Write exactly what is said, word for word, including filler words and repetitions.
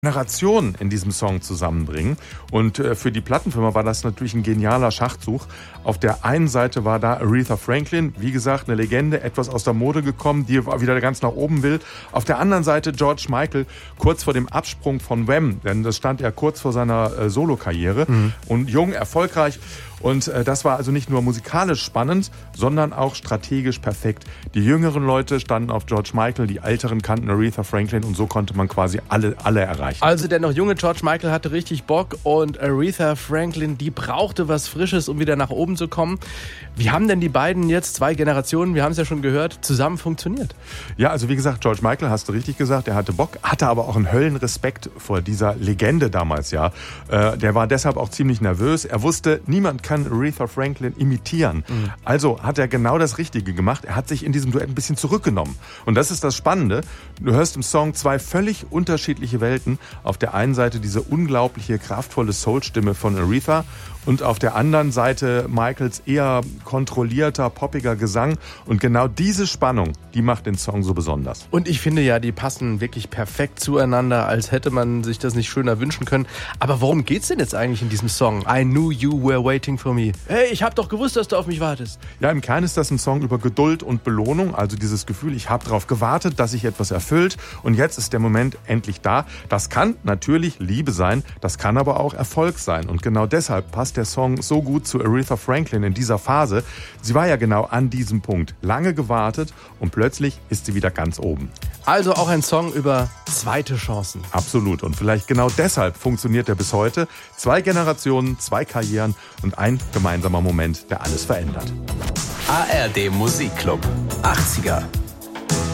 Generationen in diesem Song zusammenbringen. Und äh, für die Plattenfirma war das natürlich ein genialer Schachzug. Auf der einen Seite war da Aretha Franklin, wie gesagt, eine Legende, etwas aus der Mode gekommen, die wieder ganz nach oben will. Auf der anderen Seite George Michael, kurz vor dem Absprung von Wham, denn das stand er kurz vor seiner äh, Solokarriere. Mhm. Und jung, erfolgreich. Und äh, das war also nicht nur musikalisch spannend, sondern auch strategisch perfekt. Die jüngeren Leute standen auf George Michael, die älteren kannten Aretha Franklin und so konnte man quasi alle, alle erreichen. Also der noch junge George Michael hatte richtig Bock und Aretha Franklin, die brauchte was Frisches, um wieder nach oben zu kommen. Wie haben denn die beiden jetzt, zwei Generationen, wir haben es ja schon gehört, zusammen funktioniert? Ja, also wie gesagt, George Michael, hast du richtig gesagt, er hatte Bock, hatte aber auch einen Höllenrespekt vor dieser Legende damals, ja. Äh, der war deshalb auch ziemlich nervös. Er wusste, niemand kann Aretha Franklin imitieren. Mhm. Also hat er genau das Richtige gemacht. Er hat sich in diesem Duett ein bisschen zurückgenommen. Und das ist das Spannende. Du hörst im Song zwei völlig unterschiedliche Welten. Auf der einen Seite diese unglaubliche, kraftvolle Soul-Stimme von Aretha und auf der anderen Seite Michaels eher kontrollierter, poppiger Gesang. Und genau diese Spannung, die macht den Song so besonders. Und ich finde ja, die passen wirklich perfekt zueinander, als hätte man sich das nicht schöner wünschen können. Aber worum geht's denn jetzt eigentlich in diesem Song? I knew you were waiting for me. Hey, ich hab doch gewusst, dass du auf mich wartest. Ja, im Kern ist das ein Song über Geduld und Belohnung. Also dieses Gefühl, ich habe darauf gewartet, dass sich etwas erfüllt. Und jetzt ist der Moment endlich da. Das kann natürlich Liebe sein, das kann aber auch Erfolg sein. Und genau deshalb passt der Song so gut zu Aretha Franklin in dieser Phase. Sie war ja genau an diesem Punkt. Lange gewartet und plötzlich ist sie wieder ganz oben. Also auch ein Song über zweite Chancen. Absolut. Und vielleicht genau deshalb funktioniert er bis heute. Zwei Generationen, zwei Karrieren und ein gemeinsamer Moment, der alles verändert. A R D Musikclub achtziger.